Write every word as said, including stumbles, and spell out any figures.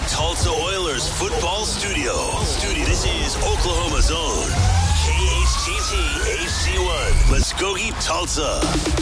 Tulsa Oilers football studio. Studio. This is Oklahoma's own K H T T H C one. Muskogee, Tulsa.